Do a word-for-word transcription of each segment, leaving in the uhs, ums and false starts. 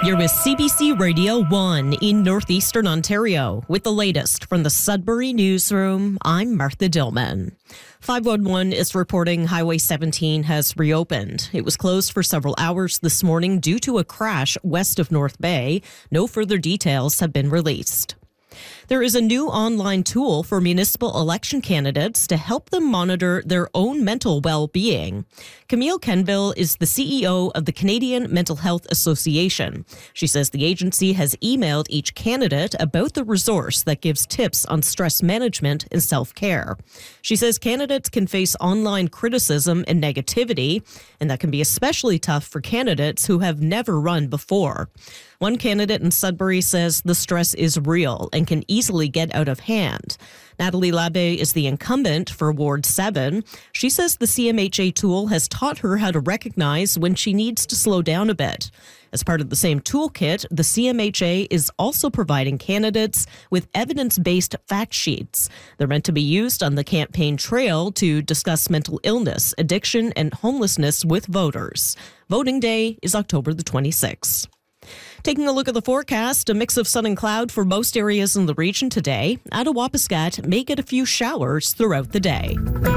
You're with C B C Radio one in northeastern Ontario. With the latest from the Sudbury Newsroom, I'm Martha Dillman. five one one is reporting Highway seventeen has reopened. It was closed for several hours this morning due to a crash west of North Bay. No further details have been released. There is a new online tool for municipal election candidates to help them monitor their own mental well-being. Camille Kenville is the C E O of the Canadian Mental Health Association. She says the agency has emailed each candidate about the resource that gives tips on stress management and self-care. She says candidates can face online criticism and negativity, and that can be especially tough for candidates who have never run before. One candidate in Sudbury says the stress is real and can easily get out of hand. Natalie Labbe is the incumbent for Ward seven. She says the C M H A tool has taught her how to recognize when she needs to slow down a bit. As part of the same toolkit, the C M H A is also providing candidates with evidence-based fact sheets. They're meant to be used on the campaign trail to discuss mental illness, addiction, and homelessness with voters. Voting day is October the twenty-sixth. Taking a look at the forecast, a mix of sun and cloud for most areas in the region today. Attawapiskat may get a few showers throughout the day.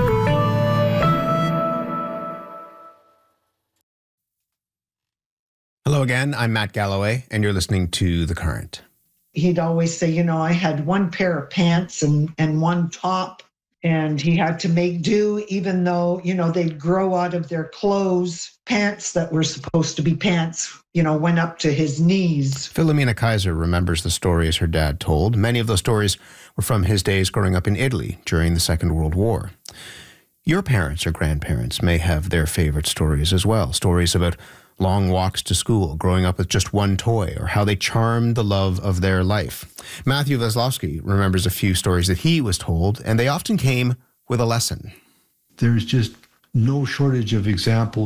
Hello again, I'm Matt Galloway, and you're listening to The Current. He'd always say, you know, I had one pair of pants and, and one top, and he had to make do, even though, you know, they'd grow out of their clothes. Pants that were supposed to be pants, you know, went up to his knees. Philomena Kaiser remembers the stories her dad told. Many of those stories were from his days growing up in Italy during the Second World War. Your parents or grandparents may have their favorite stories as well. Stories about long walks to school, growing up with just one toy, or how they charmed the love of their life. Matthew Veslowski remembers a few stories that he was told, and they often came with a lesson. There's just no shortage of examples